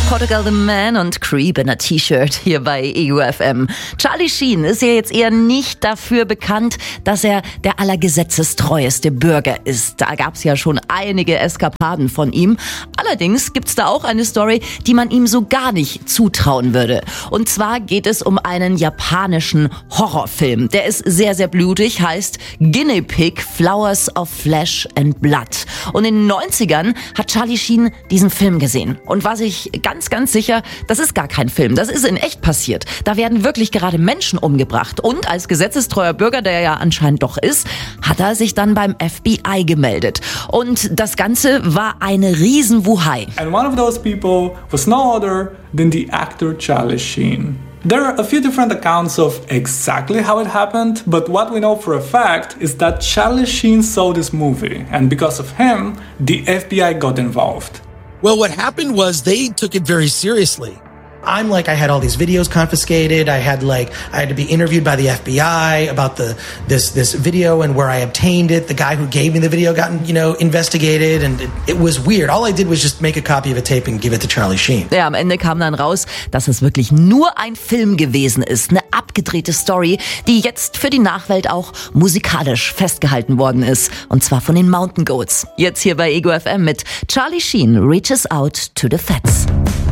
Portugal the Man und Creep in a T-Shirt hier bei EUFM. Charlie Sheen ist ja jetzt eher nicht dafür bekannt, dass er der allergesetzestreueste Bürger ist. Da gab's ja schon einige Eskapaden von ihm. Allerdings gibt's da auch eine Story, die man ihm so gar nicht zutrauen würde. Und zwar geht es um einen japanischen Horrorfilm. Der ist sehr, sehr blutig, heißt Guinea Pig, Flowers of Flesh and Blood. Und in den 90ern hat Charlie Sheen diesen Film gesehen und war sich ganz sicher, das ist gar kein Film, das ist in echt passiert. Da werden wirklich gerade Menschen umgebracht. Und als gesetzestreuer Bürger, der er ja anscheinend doch ist, hat er sich dann beim FBI gemeldet. Und das Ganze war eine Riesenwuhai. And one of those people was no other than the actor Charlie Sheen. There are a few different accounts of exactly how it happened, but what we know for a fact is that Charlie Sheen saw this movie, and because of him, the FBI got involved. Well, what happened was they took it very seriously. I had all these videos confiscated. I had to be interviewed by the FBI about this video and where I obtained it. The guy who gave me the video got, investigated, and it was weird. All I did was just make a copy of a tape and give it to Charlie Sheen. Ja, am Ende kam dann raus, dass es wirklich nur ein Film gewesen ist. Eine abgedrehte Story, die jetzt für die Nachwelt auch musikalisch festgehalten worden ist. Und zwar von den Mountain Goats. Jetzt hier bei EUFM mit Charlie Sheen, Reaches Out to the Fats.